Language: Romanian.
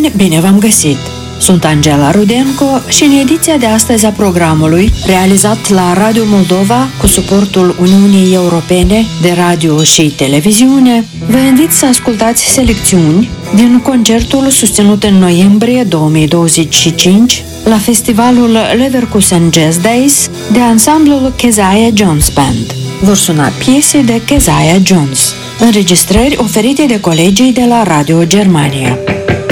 prieteni, bine v-am găsit! Sunt Angela Rudenco și în ediția de astăzi a programului, realizat la Radio Moldova cu suportul Uniunii Europene de Radio și Televiziune, vă invit să ascultați selecțiuni din concertul susținut în noiembrie 2025 la festivalul Leverkusen Jazz Days de ansamblul Keziah Jones Band. Vor suna piese de Keziah Jones, înregistrări oferite de colegii de la Radio Germania.